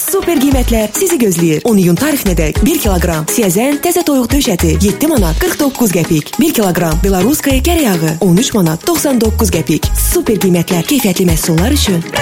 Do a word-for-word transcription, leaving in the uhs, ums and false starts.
super qiymətlər sizi gözləyir. on iyun tarifinədək bir kiloqram siyəzən təzə toyuq döş əti yeddi manat qırx doqquz qəpik. bir kiloqram Belaruskaya kərə yağı on üç manat doxsan doqquz qəpik. Super qiymətlər, keyfiyyətli məhsullar üçün